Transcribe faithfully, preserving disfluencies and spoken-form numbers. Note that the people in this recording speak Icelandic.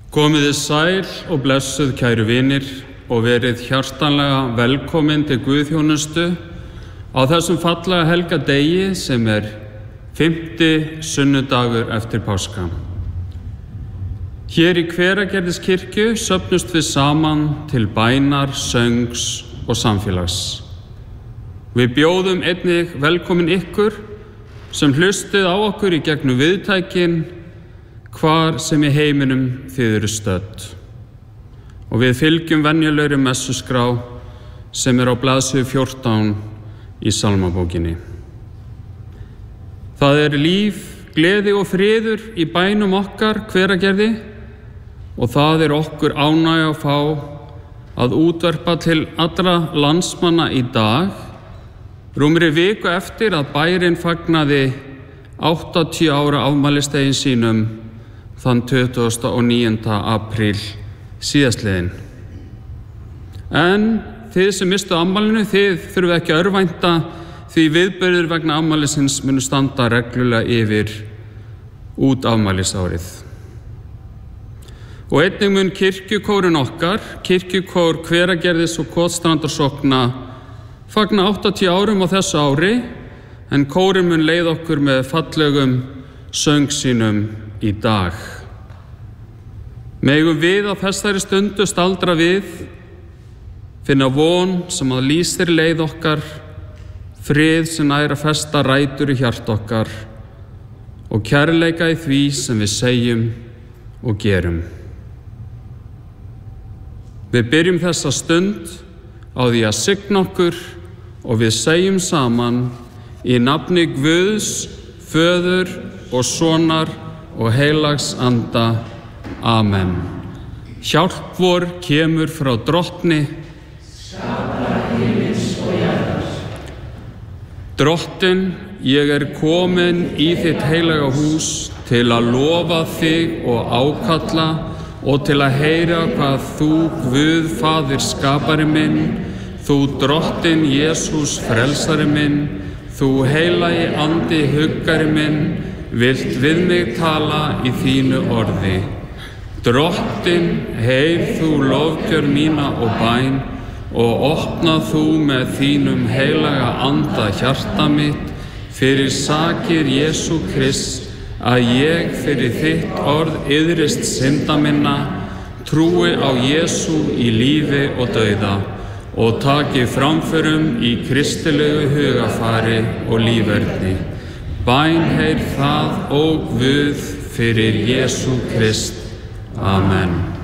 Komiði sæl og blessuð kæru vinir og verið hjartanlega velkomin til guðþjónustu á þessum fallega helga degi sem er fimmti sunnudagur eftir páska. Hér í Hveragerðiskirkju söfnumst við saman til bænar, söngs og samfélags. Við bjóðum einnig velkomin ykkur sem hlustið á okkur í gegnum viðtækin hvar sem í heiminum þið eru stödd. Og við fylgjum venjulegri messuskrá sem er á blaðsíðu fjórtán í Salmabókinni. Það er líf, gleði og friður í bænum okkar Hveragerði og það er okkur ánægja að fá að útvarpa til allra landsmanna í dag, rúmri viku eftir að bærinn fagnaði áttatíu ára afmælisdegi sínum þann tuttugasta og níunda apríl síðastliðinn. En þið sem mistu afmælinu, þið þurfið ekki að örvænta því viðburðir vegna afmælisins munu standa reglulega yfir út afmælisárið. Og einnig mun kirkjukórinn okkar, kirkjukór Hveragerðis og Kotstrandarsókna, fagna áttatíu árum á þessu ári, en kórinn mun leiða okkur með fallegum söng sínum í dag. Megum við á þessari stundu staldra við, finna von sem að lýsir leið okkar, frið sem nær að festa rætur í hjart okkar og kærleika í því sem við segjum og gerum. Við byrjum þessa stund á því að signa okkur og við segjum saman í nafni Guðs, Föður og Sonar og heilags anda. Amen. Hjálp vor kemur frá drottni, skapara himins og jarðar. Drottin, ég er komin í þitt heilaga hús til að lofa þig og ákalla og til að heyra hvað þú, Guð, Faðir skapari minn, þú drottin Jesús frelsari minn, þú heilagi andi huggari minn, vilt við mig tala í þínu orði. Drottin, heyr þú lofgjör mína og bæn og opna þú með þínum heilaga anda hjarta mitt fyrir sakir Jesú Krist, að ég fyrir þitt orð iðrist synda minna, trúi á Jesú í lífi og dauða og taki framförum í kristilegu hugafari og líferni. Bæn heyr það, ó Guð, fyrir Jesú Krist. Amen.